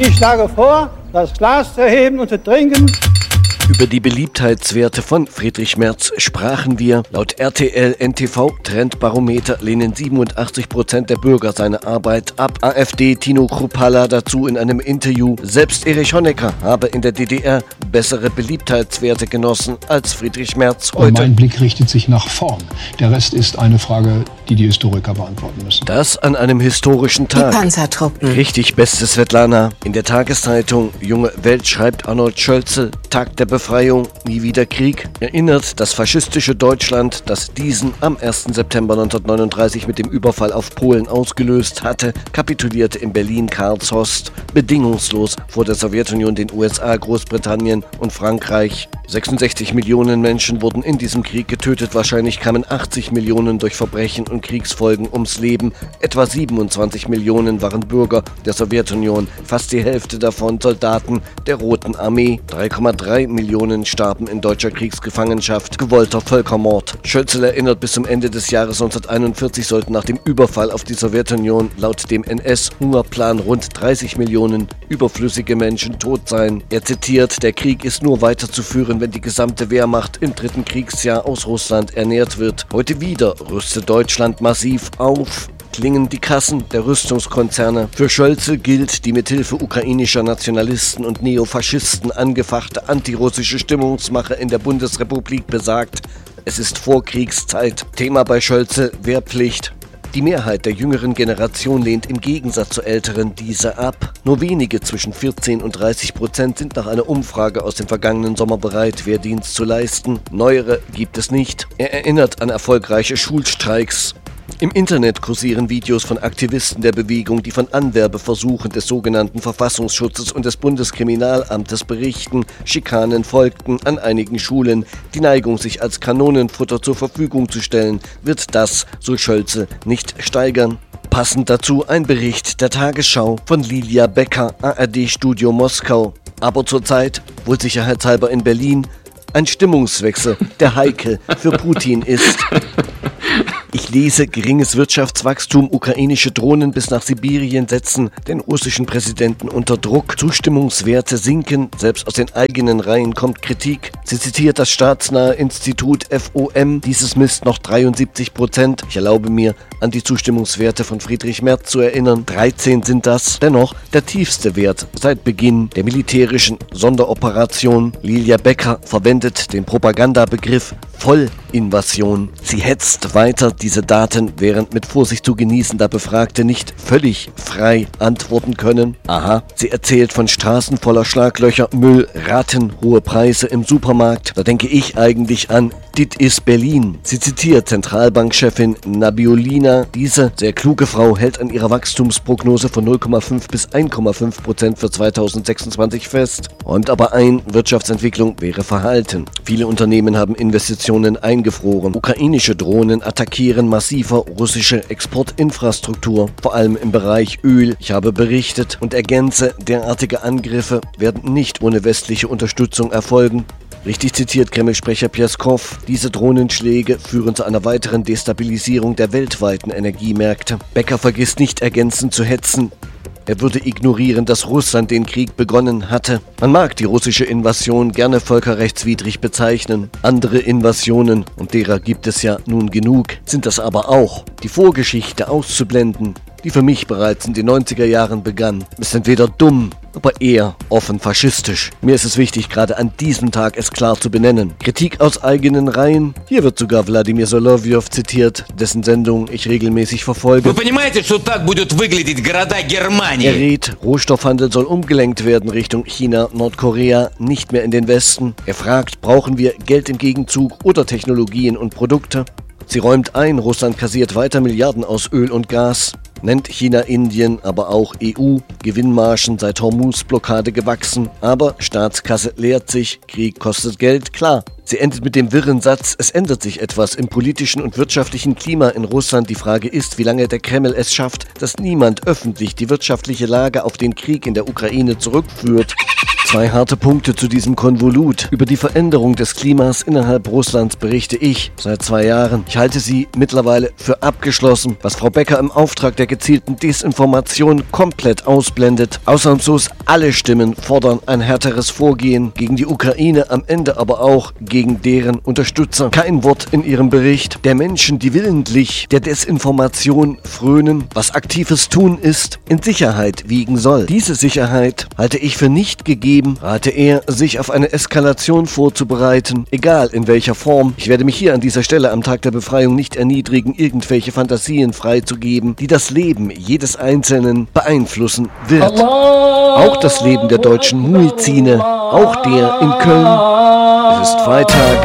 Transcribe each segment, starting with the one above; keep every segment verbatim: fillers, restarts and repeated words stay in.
Ich schlage vor, das Glas zu heben und zu trinken. Über die Beliebtheitswerte von Friedrich Merz sprachen wir. Laut R T L N T V Trendbarometer lehnen siebenundachtzig Prozent der Bürger seine Arbeit ab. AfD Tino Kruppalla dazu in einem Interview. Selbst Erich Honecker habe in der D D R bessere Beliebtheitswerte genossen als Friedrich Merz heute. Mein Blick richtet sich nach vorn. Der Rest ist eine Frage, die die Historiker beantworten müssen. Das an einem historischen Tag. Die Panzertruppen. Richtig, beste Svetlana. In der Tageszeitung Junge Welt schreibt Arnold Schölzel, Tag der Befreiung, nie wieder Krieg. Erinnert das faschistische Deutschland, das diesen am ersten September neunzehnhundertneununddreißig mit dem Überfall auf Polen ausgelöst hatte, kapitulierte in Berlin-Karlshorst bedingungslos vor der Sowjetunion, den U S A, Großbritannien und Frankreich. sechsundsechzig Millionen Menschen wurden in diesem Krieg getötet. Wahrscheinlich kamen achtzig Millionen durch Verbrechen und Kriegsfolgen ums Leben. Etwa siebenundzwanzig Millionen waren Bürger der Sowjetunion. Fast die Hälfte davon Soldaten der Roten Armee. drei Komma drei Millionen starben in deutscher Kriegsgefangenschaft. Gewollter Völkermord. Schölzel erinnert, bis zum Ende des Jahres neunzehnhunderteinundvierzig sollten nach dem Überfall auf die Sowjetunion laut dem N S-Hungerplan rund dreißig Millionen überflüssige Menschen tot sein. Er zitiert, der Krieg ist nur weiterzuführen, wenn die gesamte Wehrmacht im dritten Kriegsjahr aus Russland ernährt wird. Heute wieder rüstet Deutschland massiv auf. Klingen die Kassen der Rüstungskonzerne. Für Schölzel gilt die mithilfe ukrainischer Nationalisten und Neofaschisten angefachte antirussische Stimmungsmache in der Bundesrepublik besagt, es ist Vorkriegszeit. Thema bei Schölzel, Wehrpflicht. Die Mehrheit der jüngeren Generation lehnt im Gegensatz zur älteren diese ab. Nur wenige zwischen vierzehn und dreißig Prozent sind nach einer Umfrage aus dem vergangenen Sommer bereit, Wehrdienst zu leisten. Neuere gibt es nicht. Er erinnert an erfolgreiche Schulstreiks. Im Internet kursieren Videos von Aktivisten der Bewegung, die von Anwerbeversuchen des sogenannten Verfassungsschutzes und des Bundeskriminalamtes berichten. Schikanen folgten an einigen Schulen. Die Neigung, sich als Kanonenfutter zur Verfügung zu stellen, wird das, so Schölzel, nicht steigern. Passend dazu ein Bericht der Tagesschau von Lilia Becker, A R D-Studio Moskau. Aber zurzeit, wohl sicherheitshalber in Berlin, ein Stimmungswechsel, der heikel für Putin ist. Ich lese, geringes Wirtschaftswachstum, ukrainische Drohnen bis nach Sibirien setzen den russischen Präsidenten unter Druck. Zustimmungswerte sinken, selbst aus den eigenen Reihen kommt Kritik. Sie zitiert das staatsnahe Institut F O M, dieses misst noch dreiundsiebzig Prozent. Ich erlaube mir, an die Zustimmungswerte von Friedrich Merz zu erinnern. dreizehn sind das. Dennoch der tiefste Wert seit Beginn der militärischen Sonderoperation. Lilia Becker verwendet den Propagandabegriff Vollinvasion. Sie hetzt weiter diese Daten, während mit Vorsicht zu genießender Befragte nicht völlig frei antworten können. Aha, sie erzählt von Straßen voller Schlaglöcher, Müll, ratenhohe Preise im Supermarkt. Da denke ich eigentlich an Dit is Berlin. Sie zitiert Zentralbankchefin Nabiulina. Diese sehr kluge Frau hält an ihrer Wachstumsprognose von null Komma fünf bis eins Komma fünf Prozent für zweitausendsechsundzwanzig fest. Räumt aber ein, Wirtschaftsentwicklung wäre verhalten. Viele Unternehmen haben Investitionen eingefroren. Ukrainische Drohnen attackieren massiver russische Exportinfrastruktur, vor allem im Bereich Öl. Ich habe berichtet und ergänze, derartige Angriffe werden nicht ohne westliche Unterstützung erfolgen. Richtig zitiert Kreml-Sprecher Pjeskow, diese Drohnenschläge führen zu einer weiteren Destabilisierung der weltweiten Energiemärkte. Becker vergisst nicht ergänzend zu hetzen. Er würde ignorieren, dass Russland den Krieg begonnen hatte. Man mag die russische Invasion gerne völkerrechtswidrig bezeichnen. Andere Invasionen, und derer gibt es ja nun genug, sind das aber auch. Die Vorgeschichte auszublenden, die für mich bereits in den neunziger Jahren begann, ist entweder dumm, aber eher offen faschistisch. Mir ist es wichtig, gerade an diesem Tag es klar zu benennen. Kritik aus eigenen Reihen. Hier wird sogar Wladimir Solovyov zitiert, dessen Sendung ich regelmäßig verfolge. Er rät, Rohstoffhandel soll umgelenkt werden Richtung China, Nordkorea, nicht mehr in den Westen. Er fragt, brauchen wir Geld im Gegenzug oder Technologien und Produkte? Sie räumt ein, Russland kassiert weiter Milliarden aus Öl und Gas. Nennt China, Indien, aber auch E U, Gewinnmargen seit Hormuz-Blockade gewachsen. Aber Staatskasse leert sich, Krieg kostet Geld, klar. Sie endet mit dem wirren Satz, es ändert sich etwas im politischen und wirtschaftlichen Klima in Russland. Die Frage ist, wie lange der Kreml es schafft, dass niemand öffentlich die wirtschaftliche Lage auf den Krieg in der Ukraine zurückführt. Zwei harte Punkte zu diesem Konvolut. Über die Veränderung des Klimas innerhalb Russlands berichte ich seit zwei Jahren. Ich halte sie mittlerweile für abgeschlossen, was Frau Becker im Auftrag der gezielten Desinformation komplett ausblendet. Ausnahmslos alle Stimmen fordern ein härteres Vorgehen gegen die Ukraine, am Ende aber auch gegen deren Unterstützer. Kein Wort in ihrem Bericht der Menschen, die willentlich der Desinformation frönen, was aktives Tun ist, in Sicherheit wiegen soll. Diese Sicherheit halte ich für nicht gegeben, rate er, sich auf eine Eskalation vorzubereiten, egal in welcher Form. Ich werde mich hier an dieser Stelle am Tag der Befreiung nicht erniedrigen, irgendwelche Fantasien freizugeben, die das Leben jedes Einzelnen beeinflussen wird. Auch das Leben der deutschen Muizine, auch der in Köln. Es ist Freitag.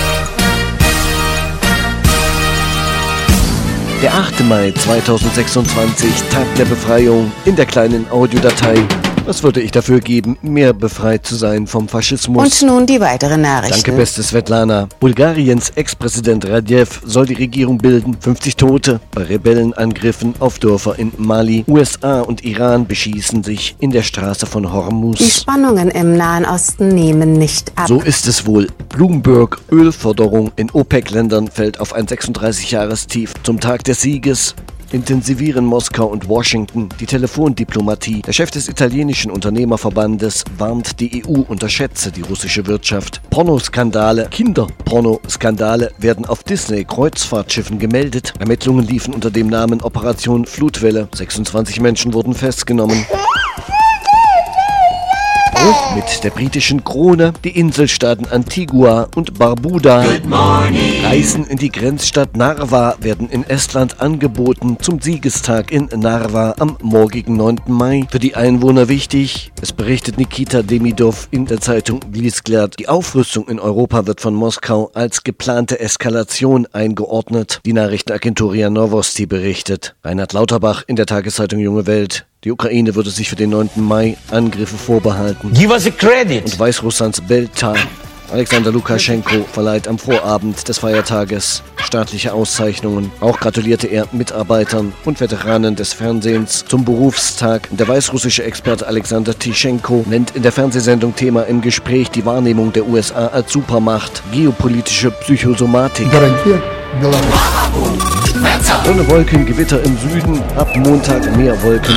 Der achte Mai zweitausendsechsundzwanzig, Tag der Befreiung, in der kleinen Audiodatei. Was würde ich dafür geben, mehr befreit zu sein vom Faschismus? Und nun die weiteren Nachrichten. Danke, beste Svetlana. Bulgariens Ex-Präsident Radjev soll die Regierung bilden. fünfzig Tote bei Rebellenangriffen auf Dörfer in Mali. U S A und Iran beschießen sich in der Straße von Hormuz. Die Spannungen im Nahen Osten nehmen nicht ab. So ist es wohl. Bloomberg, Ölförderung in OPEC-Ländern fällt auf ein sechsunddreißig-Jahres-Tief. Zum Tag des Sieges intensivieren Moskau und Washington die Telefondiplomatie. Der Chef des italienischen Unternehmerverbandes warnt, die E U unterschätze die russische Wirtschaft. Pornoskandale, Kinderpornoskandale werden auf Disney-Kreuzfahrtschiffen gemeldet. Ermittlungen liefen unter dem Namen Operation Flutwelle. sechsundzwanzig Menschen wurden festgenommen. Auch mit der britischen Krone. Die Inselstaaten Antigua und Barbuda Reisen in die Grenzstadt Narva werden in Estland angeboten zum Siegestag in Narva am morgigen neunten Mai. Für die Einwohner wichtig, es berichtet Nikita Demidov in der Zeitung Vlisklad. Die Aufrüstung in Europa wird von Moskau als geplante Eskalation eingeordnet. Die Nachrichtenagentur R I A Novosti berichtet. Reinhard Lauterbach in der Tageszeitung Junge Welt. Die Ukraine würde sich für den neunten Mai Angriffe vorbehalten. Give us a credit. Und Weißrusslands Beltag. Alexander Lukaschenko verleiht am Vorabend des Feiertages staatliche Auszeichnungen. Auch gratulierte er Mitarbeitern und Veteranen des Fernsehens zum Berufstag. Der weißrussische Experte Alexander Tischenko nennt in der Fernsehsendung Thema im Gespräch die Wahrnehmung der U S A als Supermacht, geopolitische Psychosomatik. Ohne Wolken, Gewitter im Süden, ab Montag mehr Wolken